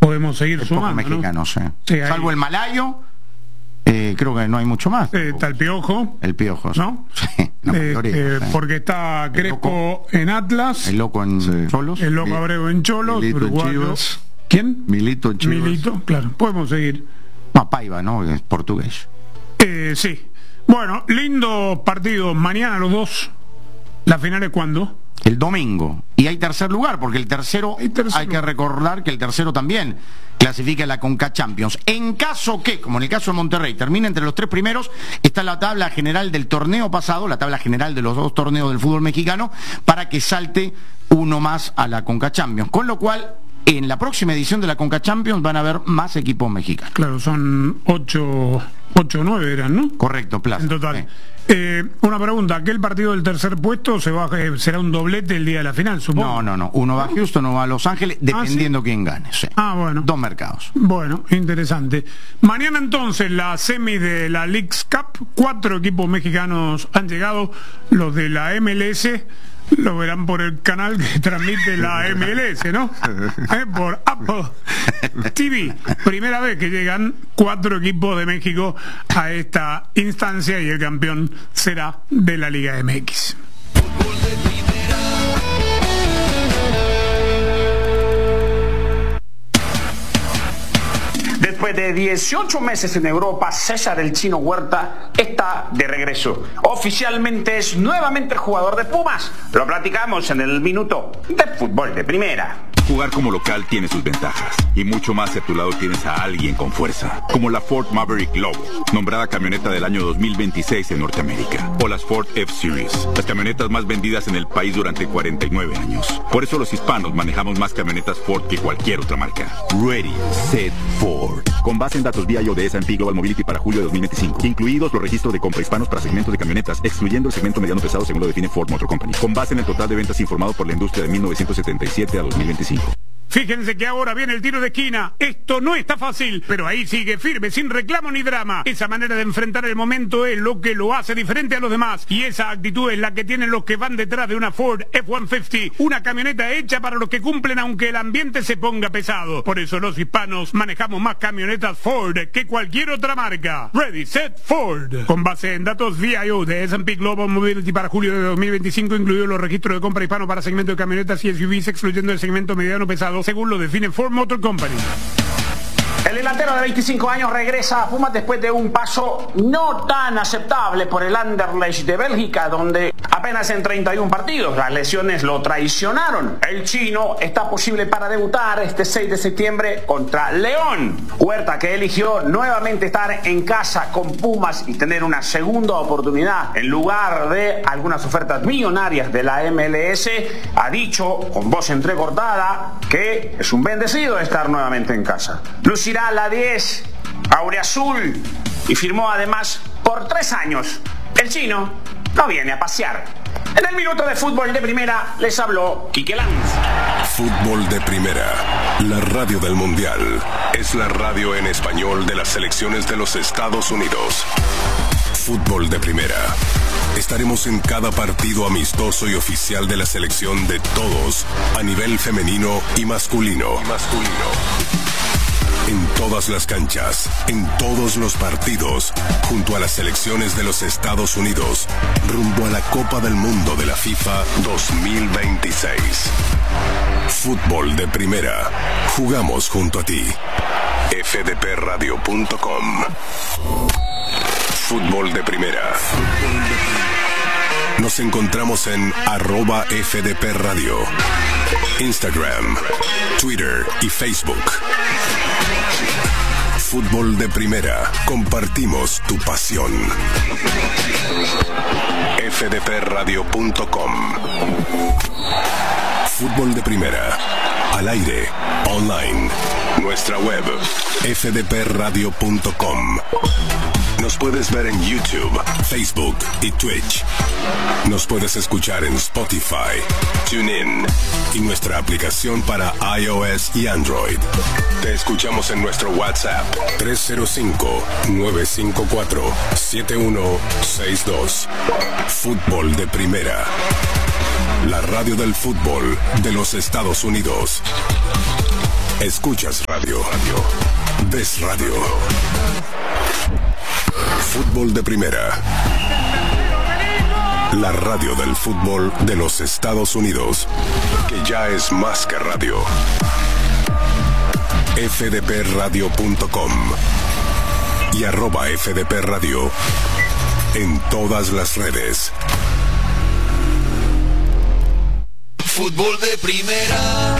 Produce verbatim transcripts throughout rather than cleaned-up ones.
podemos seguir es sumando, poco mexicanos, ¿no? eh. Sí, salvo el malayo, eh, creo que no hay mucho más. Eh, está el Piojo. El Piojo, ¿no? Sí, no, Eh, mayoría, eh, sí. Porque está Crespo Loco, en Atlas. El Loco en Sí. Cholos. El Loco Mi- Abreu en Cholos. Milito en uruguayo. Chivas. ¿Quién? Milito en Chivas. Milito, claro. Podemos seguir. No, Paiva, ¿no? Es portugués. Eh, sí. Bueno, lindo partido. Mañana los dos. ¿La final es cuándo? El domingo. Y hay tercer lugar, porque el tercero, Hay tercer hay que lugar. recordar que el tercero también clasifica a la Conca Champions. En caso que, como en el caso de Monterrey, termine entre los tres primeros, está la tabla general del torneo pasado, la tabla general de los dos torneos del fútbol mexicano, para que salte uno más a la Conca Champions. Con lo cual, en la próxima edición de la Conca Champions van a haber más equipos mexicanos. Claro, son ocho, ocho o nueve eran, ¿no? Correcto, Plaza. En total. Sí. Eh, una pregunta, ¿aquel partido del tercer puesto se va, eh, será un doblete el día de la final, supongo? No, no, no. Uno va a Houston, uno va a Los Ángeles, dependiendo quién gane. Sí. Ah, bueno. Dos mercados. Bueno, interesante. Mañana entonces la semi de la Leagues Cup, cuatro equipos mexicanos han llegado, los de la M L S lo verán por el canal que transmite la M L S, ¿no? ¿Eh? Por Apple T V. Primera vez que llegan cuatro equipos de México a esta instancia y el campeón será de la Liga M X. Después de dieciocho meses en Europa, César el Chino Huerta está de regreso. Oficialmente es nuevamente el jugador de Pumas. Lo platicamos en el minuto de fútbol de primera. Jugar como local tiene sus ventajas, y mucho más si a tu lado tienes a alguien con fuerza, como la Ford Maverick Lobo, nombrada camioneta del año dos mil veintiséis en Norteamérica, o las Ford F-Series, las camionetas más vendidas en el país durante cuarenta y nueve años. Por eso los hispanos manejamos más camionetas Ford que cualquier otra marca. Ready, Set, Ford. Con base en datos V I O de S and P Global Mobility para julio de dos mil veinticinco, incluidos los registros de compra hispanos para segmentos de camionetas, excluyendo el segmento mediano pesado según lo define Ford Motor Company. Con base en el total de ventas informado por la industria de mil novecientos setenta y siete a dos mil veinticinco. Fíjense que ahora viene el tiro de esquina. Esto no está fácil, pero ahí sigue firme, sin reclamo ni drama. Esa manera de enfrentar el momento es lo que lo hace diferente a los demás. Y esa actitud es la que tienen los que van detrás de una Ford F ciento cincuenta. Una camioneta hecha para los que cumplen aunque el ambiente se ponga pesado. Por eso los hispanos manejamos más camionetas Ford que cualquier otra marca. Ready, Set, Ford. Con base en datos V I O de S and P Global Mobility para julio de dos mil veinticinco, incluidos los registros de compra hispano para segmento de camionetas y S U Vs, excluyendo el segmento mediano pesado, según lo define Ford Motor Company. El delantero de veinticinco años regresa a Pumas después de un paso no tan aceptable por el Anderlecht de Bélgica, donde apenas en treinta y uno partidos las lesiones lo traicionaron. El chino está posible para debutar este seis de septiembre contra León. Huerta, que eligió nuevamente estar en casa con Pumas y tener una segunda oportunidad en lugar de algunas ofertas millonarias de la M L S, ha dicho con voz entrecortada que es un bendecido estar nuevamente en casa. Lucirá la diez aureazul y firmó además por tres años. El chino no viene a pasear. En el minuto de fútbol de primera les habló Quique Lanz. Fútbol de primera, la radio del mundial. Es la radio en español de las selecciones de los Estados Unidos. Fútbol de primera. Estaremos en cada partido amistoso y oficial de la selección de todos, a nivel femenino y masculino. Y masculino. En todas las canchas, en todos los partidos, junto a las selecciones de los Estados Unidos, rumbo a la Copa del Mundo de la FIFA dos mil veintiséis. Fútbol de primera. Jugamos junto a ti. F D P radio punto com. Fútbol de primera. Nos encontramos en arroba F D P Radio, Instagram, Twitter y Facebook. Fútbol de primera. Compartimos tu pasión. F D P radio punto com. Fútbol de primera. Al aire, online. Nuestra web, F D P radio punto com. Nos puedes ver en YouTube, Facebook y Twitch. Nos puedes escuchar en Spotify, TuneIn y nuestra aplicación para iOS y Android. Te escuchamos en nuestro WhatsApp tres cero cinco, nueve cinco cuatro, siete uno seis dos. Fútbol de primera. La radio del fútbol de los Estados Unidos. Escuchas radio. radio. Ves radio. Fútbol de Primera. La radio del fútbol de los Estados Unidos, que ya es más que radio. F D P radio punto com y arroba F D P Radio en todas las redes. Fútbol de Primera.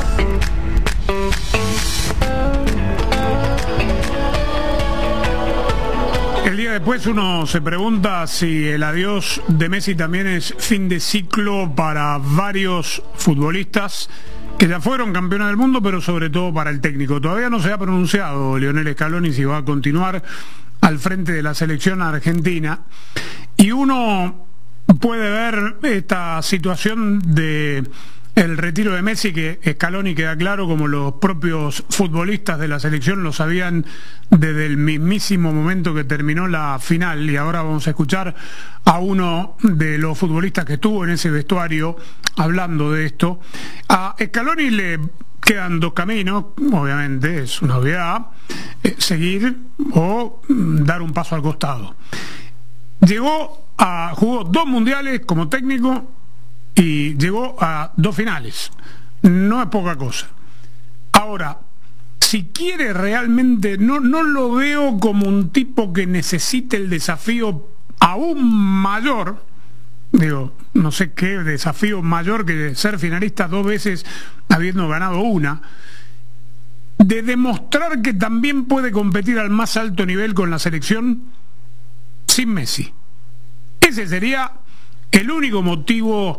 El día después uno se pregunta si el adiós de Messi también es fin de ciclo para varios futbolistas que ya fueron campeones del mundo, pero sobre todo para el técnico. Todavía no se ha pronunciado Lionel Scaloni si va a continuar al frente de la selección argentina. Y uno puede ver esta situación de el retiro de Messi, que Scaloni, queda claro, como los propios futbolistas de la selección lo sabían desde el mismísimo momento que terminó la final. Y ahora vamos a escuchar a uno de los futbolistas que estuvo en ese vestuario hablando de esto. A Scaloni le quedan dos caminos, obviamente, es una obviedad, eh, seguir o dar un paso al costado. Llegó a, jugó dos mundiales como técnico y llegó a dos finales. No es poca cosa. Ahora, si quiere realmente, no, no lo veo como un tipo que necesite el desafío aún mayor. Digo, no sé qué desafío mayor que ser finalista dos veces habiendo ganado una, de demostrar que también puede competir al más alto nivel con la selección sin Messi. Ese sería el único motivo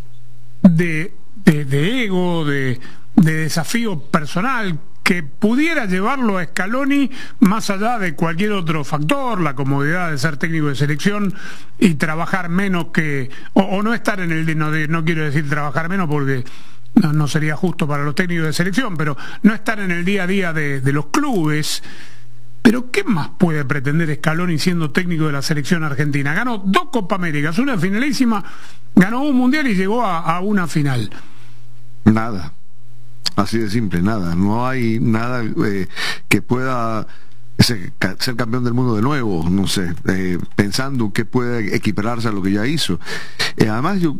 de, de, de ego, de, de desafío personal que pudiera llevarlo a Scaloni más allá de cualquier otro factor, la comodidad de ser técnico de selección y trabajar menos que, o, o no estar en el, no, de, no quiero decir trabajar menos porque no, no sería justo para los técnicos de selección, pero no estar en el día a día de, de los clubes. Pero ¿qué más puede pretender Scaloni siendo técnico de la selección argentina? Ganó dos Copa Américas, una finalísima, ganó un mundial y llegó a, a una final. Nada. Así de simple, nada. No hay nada eh, que pueda ser, ser campeón del mundo de nuevo, no sé, eh, pensando que puede equipararse a lo que ya hizo. Eh, además, yo,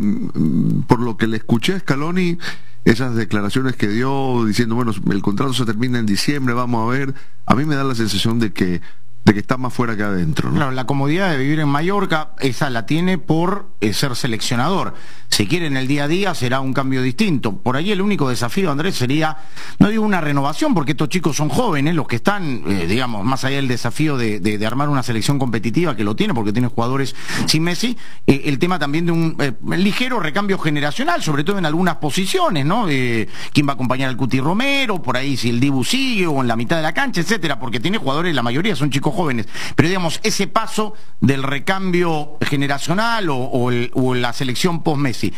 um, por lo que le escuché a Scaloni, esas declaraciones que dio diciendo, bueno, el contrato se termina en diciembre, vamos a ver, a mí me da la sensación de que de que está más fuera que adentro, ¿no? Claro, la comodidad de vivir en Mallorca, esa la tiene por eh, ser seleccionador. Si quiere en el día a día será un cambio distinto. Por ahí el único desafío, Andrés, sería, no digo una renovación, porque estos chicos son jóvenes, los que están, eh, digamos, más allá del desafío de, de, de armar una selección competitiva, que lo tiene, porque tiene jugadores sin Messi, eh, el tema también de un eh, ligero recambio generacional, sobre todo en algunas posiciones, ¿no? Eh, ¿Quién va a acompañar al Cuti Romero? Por ahí si el Dibu sigue, o en la mitad de la cancha, etcétera, porque tiene jugadores, la mayoría son chicos jóvenes, pero digamos, ese paso del recambio generacional o, o, el, o la selección post-Messi,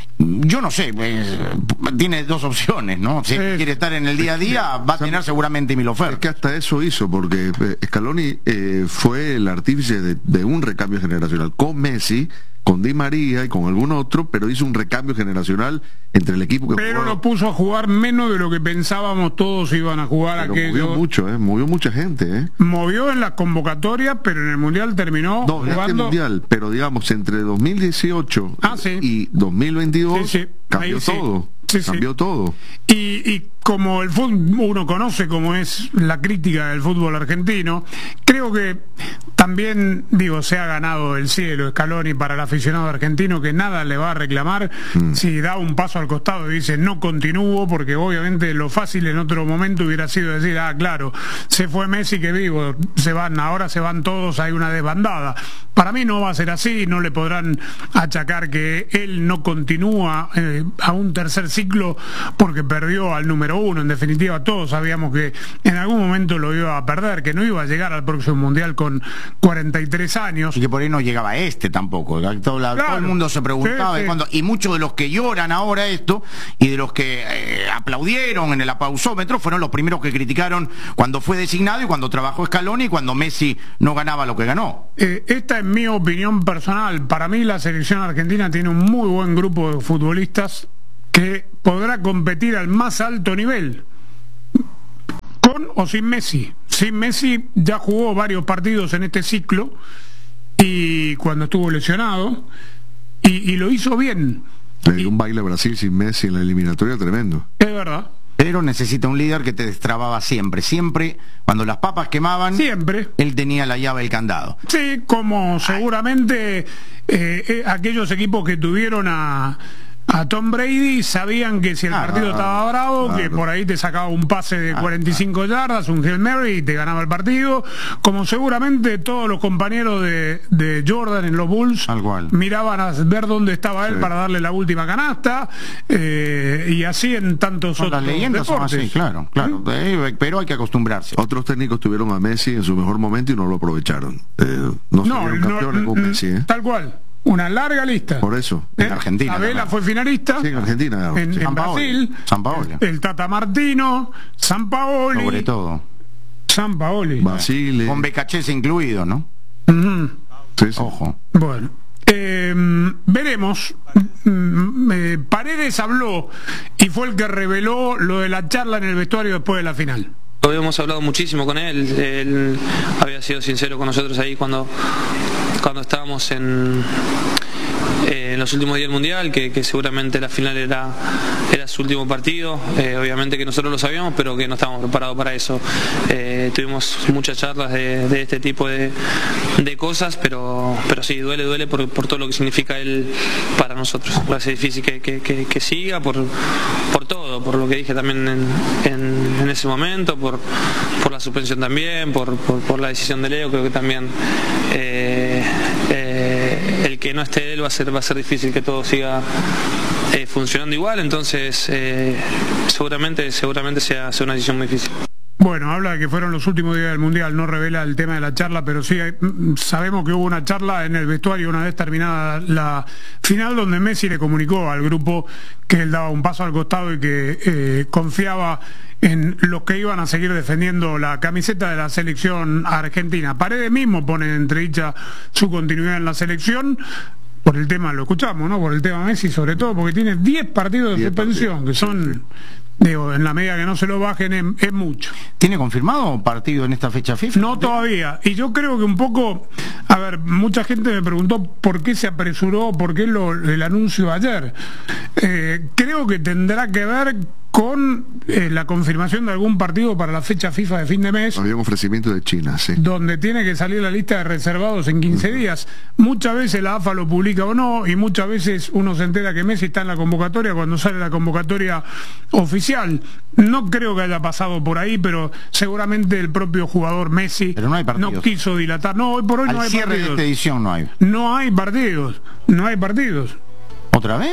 yo no sé, pues, tiene dos opciones, ¿no? Si eh, quiere estar en el día a día, va a tener seguramente mil ofertas. Es que hasta eso hizo, porque Scaloni eh, fue el artífice de, de un recambio generacional con Messi, con Di María y con algún otro, pero hizo un recambio generacional entre el equipo que pero jugaba. Lo puso a jugar menos de lo que pensábamos todos iban a jugar. Pero aquello. movió mucho, ¿eh? Movió mucha gente, ¿eh? Movió en las convocatorias, pero en el Mundial terminó no, jugando... el Mundial, pero digamos, entre dos mil dieciocho ah, sí. y dos mil veintidós, sí, sí. cambió Ahí, sí. todo. Sí, cambió sí. todo. Y, y como el fútbol, uno conoce cómo es la crítica del fútbol argentino, creo que también, digo, se ha ganado el cielo Scaloni para el aficionado argentino, que nada le va a reclamar mm. si da un paso al costado y dice no continúo, porque obviamente lo fácil en otro momento hubiera sido decir, ah, claro, se fue Messi, que vivo, se van, ahora se van todos, hay una desbandada. Para mí no va a ser así, no le podrán achacar que él no continúa eh, a un tercer ciclo porque perdió al número uno. En definitiva, todos sabíamos que en algún momento lo iba a perder, que no iba a llegar al próximo Mundial con cuarenta y tres años. Y que por ahí no llegaba este tampoco. Todo, la, claro, todo el mundo se preguntaba. Sí, sí. Cuando, y muchos de los que lloran ahora esto, y de los que eh, aplaudieron en el aplausómetro, fueron los primeros que criticaron cuando fue designado y cuando trabajó Scaloni y cuando Messi no ganaba lo que ganó. Eh, esta es mi opinión personal. Para mí la selección argentina tiene un muy buen grupo de futbolistas que podrá competir al más alto nivel. o sin Messi. Sin Messi ya jugó varios partidos en este ciclo y cuando estuvo lesionado y, y lo hizo bien. Le dio un baile a Brasil sin Messi en la eliminatoria tremendo. Es verdad. Pero necesita un líder que te destrababa siempre. Siempre, cuando las papas quemaban, siempre él tenía la llave del candado. Sí, como seguramente eh, eh, aquellos equipos que tuvieron a... a Tom Brady sabían que si el Claro, partido estaba bravo, claro. que por ahí te sacaba un pase de cuarenta y cinco yardas, un Hail Mary y te ganaba el partido, como seguramente todos los compañeros de, de Jordan en los Bulls Tal cual. miraban a ver dónde estaba él Sí. para darle la última canasta, eh, y así en tantos Son otros las leyendas son deportes. así, claro, claro. Eh, Pero hay que acostumbrarse. Otros técnicos tuvieron a Messi en su mejor momento y no lo aprovecharon. Eh, no No, salieron no, campeones con mm, Messi, ¿eh? tal cual. Una larga lista. Por eso. ¿Eh? En Argentina, Abela ¿verdad? fue finalista. Sí, en Argentina. En, Sí. en San Paoli. Brasil. San Paoli. El Tata Martino. San Paoli. Sobre todo. San Paoli. Basile. Con Becachese incluido, ¿no? Ujú. Sí, sí. Ojo. Bueno, eh, veremos. Mm, eh, Paredes habló y fue el que reveló lo de la charla en el vestuario después de la final. Habíamos hablado muchísimo con él, él había sido sincero con nosotros ahí cuando, cuando estábamos en, eh, en los últimos días del Mundial, que, que seguramente la final era, era su último partido, eh, obviamente que nosotros lo sabíamos, pero que no estábamos preparados para eso. Eh, tuvimos muchas charlas de, de este tipo de, de cosas, pero, pero sí, duele, duele por, por todo lo que significa él para nosotros. Va a ser difícil que, que, que, que siga por, por todo, por lo que dije también en, en, en ese momento, por, por la suspensión también, por, por, por la decisión de Leo. Creo que también eh, eh, el que no esté él va a ser, va a ser difícil que todo siga eh, funcionando igual, entonces eh, seguramente, seguramente sea, sea una decisión muy difícil. Bueno, habla de que fueron los últimos días del Mundial, no revela el tema de la charla, pero sí hay- mm, sabemos que hubo una charla en el vestuario una vez terminada la final, donde Messi le comunicó al grupo que él daba un paso al costado y que eh, confiaba en los que iban a seguir defendiendo la camiseta de la selección argentina. Paredes mismo pone en entredicha su continuidad en la selección. Por el tema, lo escuchamos, ¿no? Por el tema Messi, sobre todo, porque tiene diez partidos de diez suspensión, partidos. que son, digo, en la medida que no se lo bajen, es, es mucho. ¿Tiene confirmado partido en esta fecha FIFA? No todavía. Y yo creo que un poco, a ver, mucha gente me preguntó por qué se apresuró, por qué lo, el anuncio ayer. Eh, creo que tendrá que ver con eh, la confirmación de algún partido para la fecha FIFA de fin de mes, Había un ofrecimiento de China, sí. donde tiene que salir la lista de reservados en quince días. Muchas veces la A F A lo publica o no, y muchas veces uno se entera que Messi está en la convocatoria cuando sale la convocatoria oficial. No creo que haya pasado por ahí, pero seguramente el propio jugador Messi Pero no hay partidos. quiso dilatar. No, hoy por hoy Al no hay cierre de partidos. esta edición no hay. No hay partidos, no hay partidos. ¿Otra vez?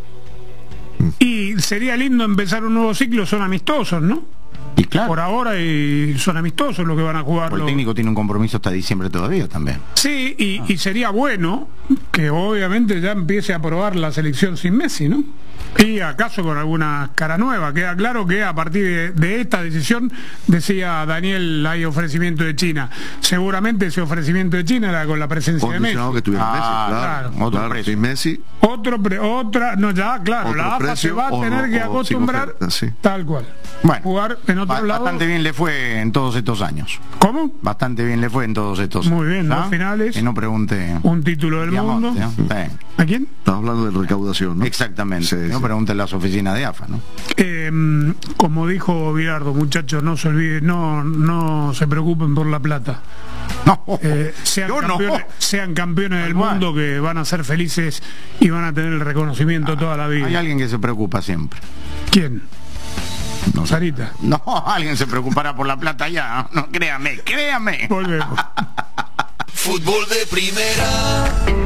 Y sería lindo empezar un nuevo ciclo, son amistosos, ¿no? Y claro, Por ahora y son amistosos los que van a jugar. el los- técnico tiene un compromiso hasta diciembre todavía también. Sí, y, y sería bueno que obviamente ya empiece a probar la selección sin Messi, ¿no? Y acaso con alguna cara nueva. Queda claro que a partir de, de esta decisión, decía Daniel, hay ofrecimiento de China. Seguramente ese ofrecimiento de China era con la presencia de Messi. Condicionado que tuviera Ah, Messi, claro. claro, otro Claro, precio. sin Messi, Otro pre- otra, no ya, claro, Otro la A F A se precio va a o tener no- que o sin acostumbrar oferta, sí. tal cual. Bueno, Jugar en otro ba- lado. bastante bien le fue en todos estos años. ¿Cómo? Bastante bien le fue en todos estos Muy años. bien, ¿Ah? dos finales. Que no pregunte. Un título del Diamante, mundo. ¿no? Sí. ¿A quién? estamos hablando de recaudación, ¿no? Exactamente. Sí, no sí. pregunte en las oficinas de A F A, ¿no? Eh, como dijo Bilardo, muchachos, no se olviden, no, no se preocupen por la plata. No, Eh, sean, yo no. campeones, sean campeones del Tal cual. mundo, que van a ser felices y van a tener el reconocimiento toda la vida. Hay alguien que se preocupa siempre. ¿Quién? No, sé. Sarita. No, alguien se preocupará por la plata ya. No, créame, créame. Volvemos. Fútbol de primera.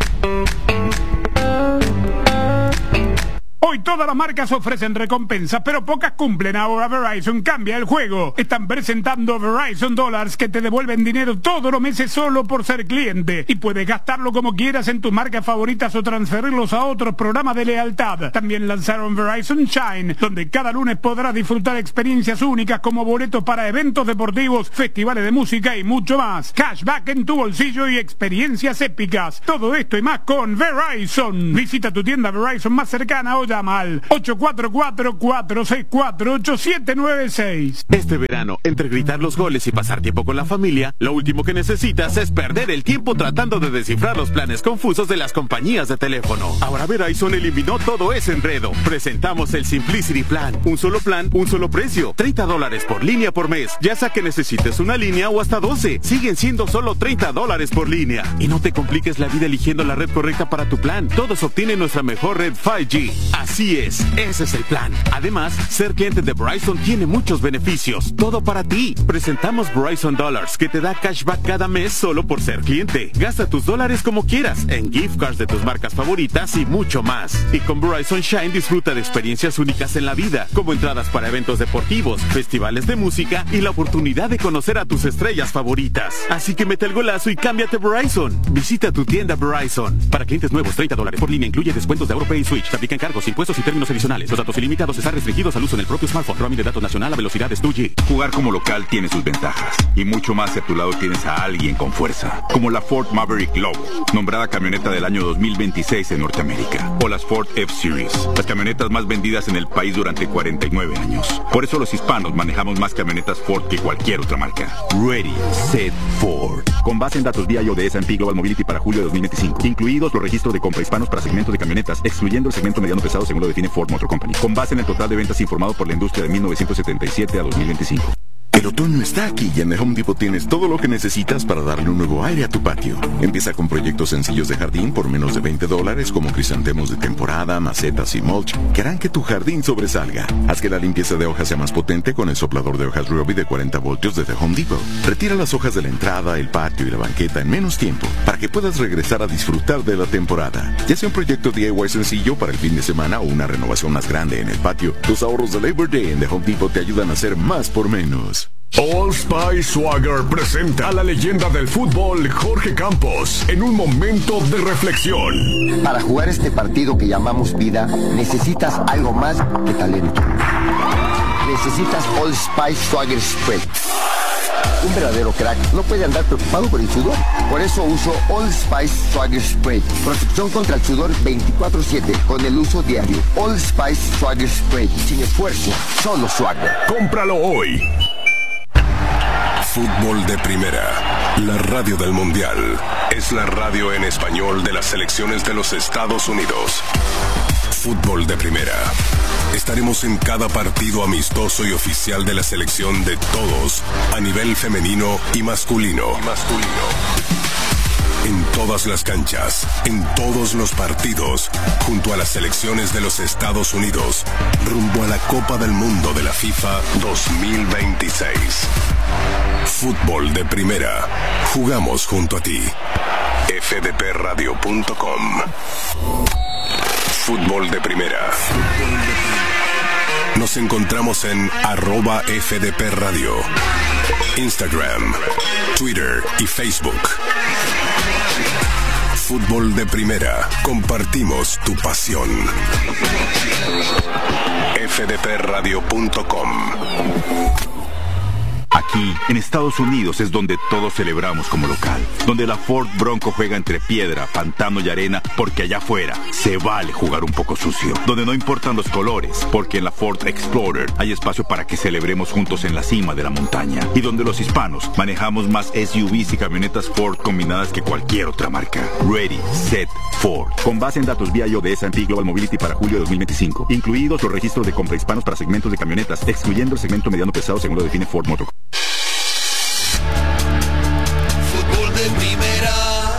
Hoy todas las marcas ofrecen recompensas, pero pocas cumplen. Ahora Verizon cambia el juego. Están presentando Verizon Dollars, que te devuelven dinero todos los meses solo por ser cliente. Y puedes gastarlo como quieras en tus marcas favoritas o transferirlos a otros programas de lealtad. También lanzaron Verizon Shine, donde cada lunes podrás disfrutar experiencias únicas como boletos para eventos deportivos, festivales de música y mucho más. Cashback en tu bolsillo y experiencias épicas. Todo esto y más con Verizon. Visita tu tienda Verizon más cercana o llama llama al ocho cuatro cuatro, cuatro seis cuatro, ocho siete nueve seis. Este verano, entre gritar los goles y pasar tiempo con la familia, lo último que necesitas es perder el tiempo tratando de descifrar los planes confusos de las compañías de teléfono. Ahora Verizon eliminó todo ese enredo. Presentamos el Simplicity Plan. Un solo plan, un solo precio. treinta dólares por línea por mes. Ya sea que necesites una línea o hasta doce. Siguen siendo solo treinta dólares por línea. Y no te compliques la vida eligiendo la red correcta para tu plan. Todos obtienen nuestra mejor red cinco G. Así es, ese es el plan. Además, ser cliente de Verizon tiene muchos beneficios. Todo para ti. Presentamos Verizon Dollars, que te da cashback cada mes solo por ser cliente. Gasta tus dólares como quieras, en gift cards de tus marcas favoritas y mucho más. Y con Verizon Shine disfruta de experiencias únicas en la vida, como entradas para eventos deportivos, festivales de música y la oportunidad de conocer a tus estrellas favoritas. Así que mete el golazo y cámbiate Verizon. Visita tu tienda Verizon. Para clientes nuevos, treinta dólares por línea incluye descuentos de AuroPay y Switch. Te aplican cargos, impuestos y términos adicionales. Los datos ilimitados están restringidos al uso en el propio smartphone. Roaming de datos nacional a velocidades dos G. Jugar como local tiene sus ventajas y mucho más si a tu lado tienes a alguien con fuerza, como la Ford Maverick Lobo, nombrada camioneta del año dos mil veintiséis en Norteamérica, o las Ford F-Series, las camionetas más vendidas en el país durante cuarenta y nueve años. Por eso los hispanos manejamos más camionetas Ford que cualquier otra marca. Ready, Set, Ford. Con base en datos V I O de S and P Global Mobility para julio de dos mil veinticinco, incluidos los registros de compra hispanos para segmentos de camionetas, excluyendo el segmento mediano pesado según lo define Ford Motor Company, con base en el total de ventas informado por la industria de mil novecientos setenta y siete a dos mil veinticinco. El otoño está aquí y en The Home Depot tienes todo lo que necesitas para darle un nuevo aire a tu patio. Empieza con proyectos sencillos de jardín por menos de veinte dólares, como crisantemos de temporada, macetas y mulch, que harán que tu jardín sobresalga. Haz que la limpieza de hojas sea más potente con el soplador de hojas Ryobi de cuarenta voltios de The Home Depot. Retira las hojas de la entrada, el patio y la banqueta en menos tiempo para que puedas regresar a disfrutar de la temporada. Ya sea un proyecto D I Y sencillo para el fin de semana o una renovación más grande en el patio, los ahorros de Labor Day en The Home Depot te ayudan a hacer más por menos. Old Spice Swagger presenta a la leyenda del fútbol Jorge Campos en un momento de reflexión. Para jugar este partido que llamamos vida, necesitas algo más que talento. Necesitas Old Spice Swagger Spray. Un verdadero crack no puede andar preocupado por el sudor. Por eso uso Old Spice Swagger Spray. Protección contra el sudor veinticuatro siete con el uso diario. Old Spice Swagger Spray. Sin esfuerzo, solo swagger. Cómpralo hoy. Fútbol de Primera, la radio del Mundial, es la radio en español de las selecciones de los Estados Unidos. Fútbol de Primera. Estaremos en cada partido amistoso y oficial de la selección de todos, a nivel femenino y masculino. Y masculino. En todas las canchas, en todos los partidos, junto a las selecciones de los Estados Unidos, rumbo a la Copa del Mundo de la FIFA dos mil veintiséis. Fútbol de Primera. Jugamos junto a ti. F D P radio punto com. Fútbol de Primera. Nos encontramos en arroba F D P Radio, Instagram, Twitter y Facebook. Fútbol de Primera. Compartimos tu pasión. F D P radio punto com. Aquí, en Estados Unidos, es donde todos celebramos como local. Donde la Ford Bronco juega entre piedra, pantano y arena, porque allá afuera se vale jugar un poco sucio. Donde no importan los colores, porque en la Ford Explorer hay espacio para que celebremos juntos en la cima de la montaña. Y donde los hispanos manejamos más S U Vs y camionetas Ford combinadas que cualquier otra marca. Ready, Set, Ford. Con base en datos V I O de S and P Global Mobility para julio de dos mil veinticinco. Incluidos los registros de compra hispanos para segmentos de camionetas, excluyendo el segmento mediano pesado según lo define Ford Motor Company. Fútbol de Primera.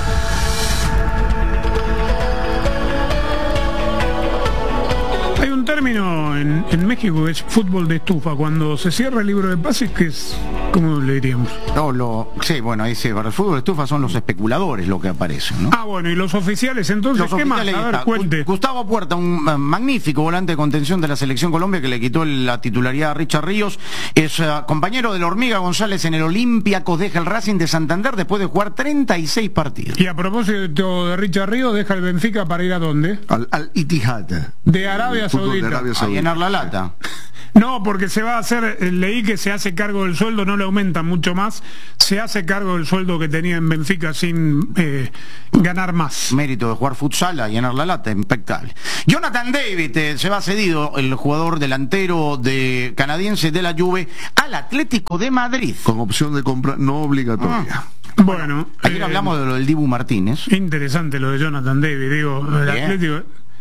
Hay un término en, en México que es fútbol de estufa. Cuando se cierra el libro de pases, que es, ¿cómo le diríamos? No, lo, sí, bueno, ahí sí, para el fútbol de estufa son los especuladores lo que aparecen, ¿no? Ah, bueno, y los oficiales, entonces, Los ¿qué oficiales, más? A ver, está, cuente. Gustavo Puerta, un uh, magnífico volante de contención de la Selección Colombia que le quitó la titularidad a Richard Ríos. Es uh, compañero del Hormiga González en el Olympiacos, deja el Racing de Santander después de jugar treinta y seis partidos. Y a propósito de Richard Ríos, deja el Benfica para ir a dónde? Al, al Itihad. De Arabia Fútbol de Saudita. Arabia A Saudita. llenar la lata. No, porque se va a hacer, leí que se hace cargo del sueldo, no le aumentan mucho más, se hace cargo del sueldo que tenía en Benfica sin eh, ganar más. Mérito de jugar futsal, a llenar la lata, impecable. Jonathan David eh, se va cedido, el jugador delantero de canadiense de la Juve, al Atlético de Madrid. Con opción de compra no obligatoria. Ah. Bueno, ayer eh, hablamos de lo del Dibu Martínez. Interesante lo de Jonathan David, digo, el Bien. Atlético,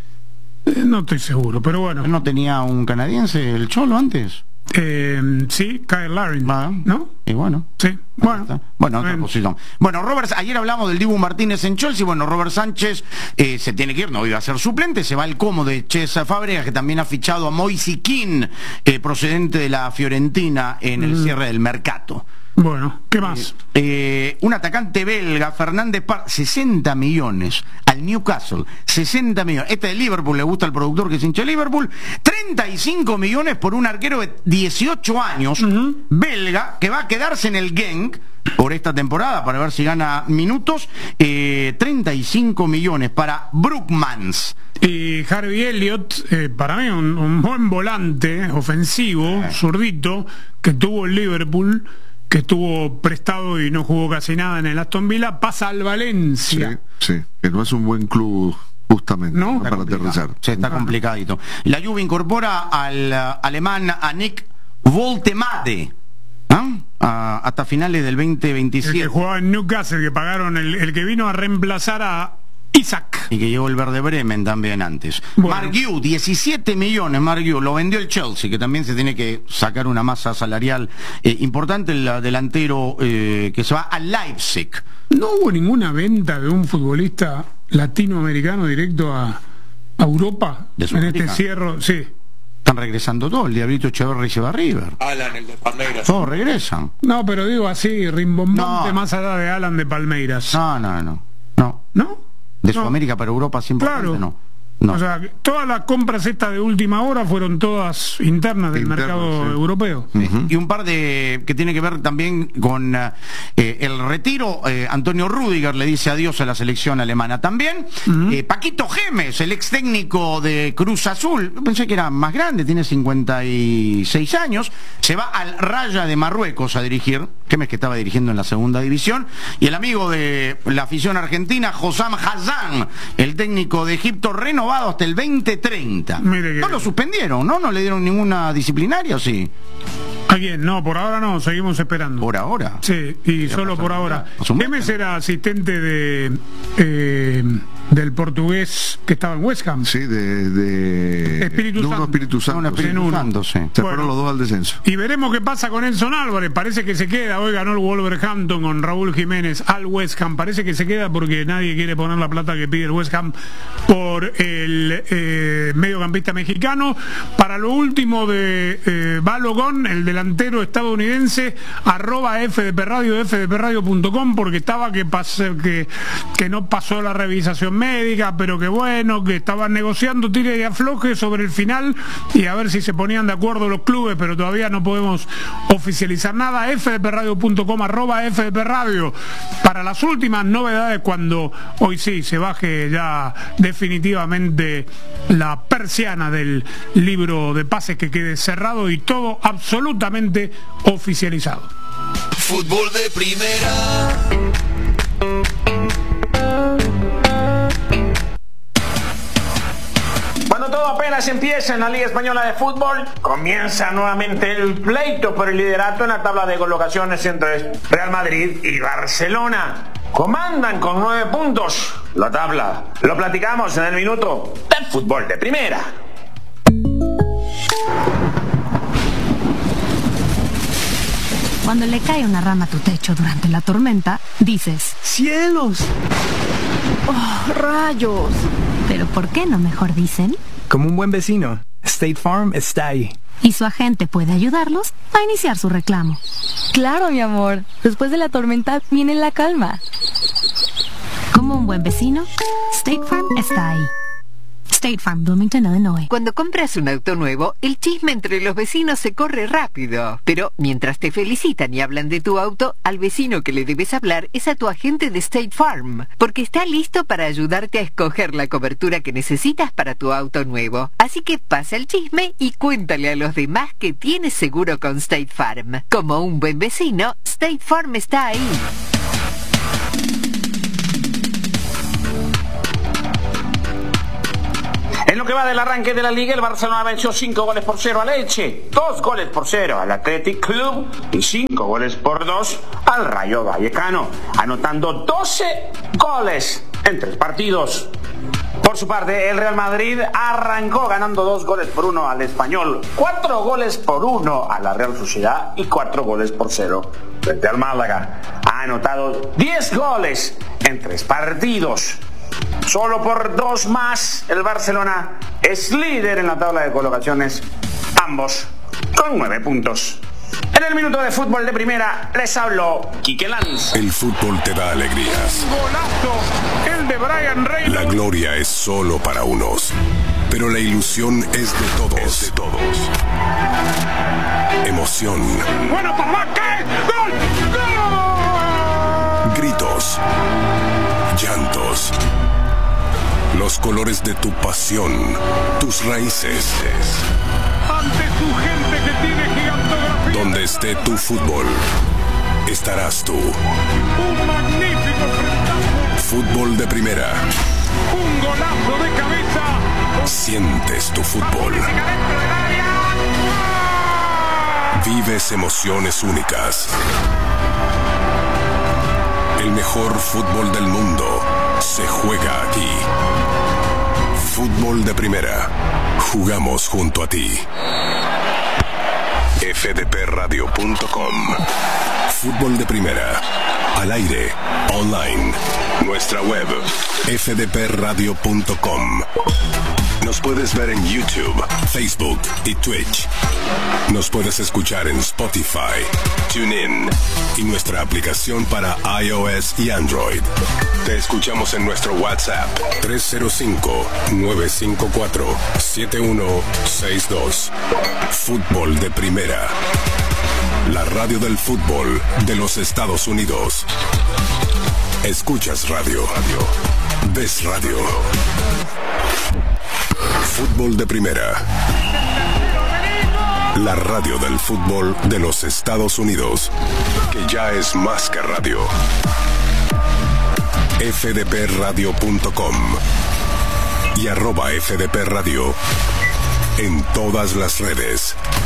eh, no estoy seguro, pero bueno. ¿No tenía un canadiense el Cholo antes? Eh, sí, Kyle Larin, Ah, ¿no? Y bueno. Sí, bueno. Bueno, otra Bien. posición. Bueno, Robert, ayer hablamos del Dibu Martínez en Chelsea. Bueno, Robert Sánchez eh, se tiene que ir, no iba a ser suplente, se va al Como de César Fábregas, que también ha fichado a Moise Kean, eh, procedente de la Fiorentina en el Mm. cierre del mercado. Bueno, ¿qué más? Eh, un atacante belga, Fernández Par, sesenta millones al Newcastle, sesenta millones. Este de Liverpool, le gusta al productor que es hincha de Liverpool. treinta y cinco millones por un arquero de dieciocho años, uh-huh. belga, que va a quedarse en el Genk por esta temporada para ver si gana minutos. Eh, treinta y cinco millones para Brookmans. Y Harvey Elliott, eh, para mí un, un buen volante ofensivo, eh. zurdito, que tuvo el Liverpool, que estuvo prestado y no jugó casi nada en el Aston Villa, pasa al Valencia. Sí, sí, que no es un buen club justamente, ¿no? Para aterrizar. Se está complicadito. La Juve incorpora al uh, alemán a Nick Woltemade, ¿ah? A, hasta finales del veinte veintisiete. El que jugaba en Newcastle, que pagaron el, el que vino a reemplazar a Isaac. Y que llegó el Werder Bremen también antes. Bueno. Marguiu, diecisiete millones, Marguiu, lo vendió el Chelsea, que también se tiene que sacar una masa salarial eh, importante, el delantero eh, que se va al Leipzig. ¿No hubo ninguna venta de un futbolista latinoamericano directo a, a Europa ¿De en este cierre? Sí. Están regresando todos, el Diablito Echeverri se va a River. Alan, el de Palmeiras. Todos regresan. No, pero digo así, rimbombante No. más allá de Alan de Palmeiras. No, no, no. No. ¿No? De No. Sudamérica para Europa siempre Claro. no. No. O sea, todas las compras estas de última hora fueron todas internas del Internas, mercado sí. europeo. Uh-huh. Y un par de que tiene que ver también con uh, eh, el retiro. eh, Antonio Rüdiger le dice adiós a la selección alemana también. Uh-huh. eh, Paquito Gemes, el ex técnico de Cruz Azul, yo pensé que era más grande, tiene cincuenta y seis años, se va al Raya de Marruecos a dirigir. Gemes, que estaba dirigiendo en la segunda división. Y el amigo de la afición argentina, Hossam Hassan, el técnico de Egipto, renovado hasta el veinte treinta. Mire que- No lo suspendieron, ¿no? No le dieron ninguna disciplinaria, ¿o sí? ¿A quién? No, por ahora no, seguimos esperando. Por ahora. Sí, y Ya solo pasó por nada. ahora. Pasó mucho. Gemes era asistente de eh, del portugués que estaba en West Ham. Sí, de, de Espíritu de uno Santo. Espíritu Santo. Un Espíritu En uno. Santo, sí. Se Bueno. fueron los dos al descenso. Y veremos qué pasa con Edson Álvarez. Parece que se queda. Hoy ganó el Wolverhampton con Raúl Jiménez al West Ham. Parece que se queda porque nadie quiere poner la plata que pide el West Ham por el eh, mediocampista mexicano. Para lo último de eh, Balogun, el delantero estadounidense, arroba F D P Radio, F D P radio punto com, porque estaba que, pase, que, que no pasó la revisación médica, pero que bueno, que estaban negociando tire y afloje sobre el final y a ver si se ponían de acuerdo los clubes, pero todavía no podemos oficializar nada. F D P radio punto com, arroba F D P Radio, para las últimas novedades cuando hoy sí se baje ya definitivamente la persiana del libro de pases, que quede cerrado y todo absolutamente oficializado. Fútbol de primera. Cuando todo apenas empieza en la Liga Española de Fútbol, comienza nuevamente el pleito por el liderato en la tabla de colocaciones entre Real Madrid y Barcelona. Comandan con nueve puntos la tabla. Lo platicamos en el minuto de Fútbol de Primera. Cuando le cae una rama a tu techo durante la tormenta, dices: ¡Cielos! ¡Oh, rayos! ¿pero por qué no mejor dicen? Como un buen vecino, State Farm está ahí. Y su agente puede ayudarlos a iniciar su reclamo. Claro, mi amor. Después de la tormenta viene la calma. Como un buen vecino, State Farm está ahí. State Farm, Bloomington, Illinois. Cuando compras un auto nuevo, el chisme entre los vecinos se corre rápido. Pero mientras te felicitan y hablan de tu auto, al vecino que le debes hablar es a tu agente de State Farm, porque está listo para ayudarte a escoger la cobertura que necesitas para tu auto nuevo. Así que pasa el chisme y cuéntale a los demás que tienes seguro con State Farm. Como un buen vecino, State Farm está ahí. En lo que va del arranque de la liga, el Barcelona venció cinco goles por cero al Elche, dos goles por cero al Athletic Club y cinco goles por dos al Rayo Vallecano, anotando doce goles en tres partidos. Por su parte, el Real Madrid arrancó ganando dos goles por uno al Español, cuatro goles por uno a la Real Sociedad y cuatro goles por cero frente al Málaga. Ha anotado diez goles en tres partidos. Solo por dos más, el Barcelona es líder en la tabla de colocaciones, ambos con nueve puntos. En el minuto de fútbol de primera, les habló Quique Lanz. El fútbol te da alegrías. Golazo, el de Brian Reynolds. La gloria es solo para unos, pero la ilusión es de todos. Es de todos. Emoción. Bueno, papá, ¿qué? ¡Gol! ¡Gol! Gritos. Llantos. Los colores de tu pasión, tus raíces. Ante tu gente que tiene gigantografía. Donde esté tu fútbol, estarás tú. Un magnífico frentazo. Fútbol de primera. Un golazo de cabeza. Sientes tu fútbol. Vives emociones únicas. El mejor fútbol del mundo se juega aquí. Fútbol de primera. Jugamos junto a ti. F D P radio punto com. Fútbol de primera. Al aire. Online. Nuestra web. F D P radio punto com. Nos puedes ver en YouTube, Facebook y Twitch. Nos puedes escuchar en Spotify, TuneIn y nuestra aplicación para iOS y Android. Te escuchamos en nuestro WhatsApp tres cero cinco, nueve cinco cuatro, siete uno seis dos. Fútbol de primera. La radio del fútbol de los Estados Unidos. Escuchas radio. Ves radio. Fútbol de primera. La radio del fútbol de los Estados Unidos, que ya es más que radio. F D P radio punto com y arroba F D P Radio en todas las redes.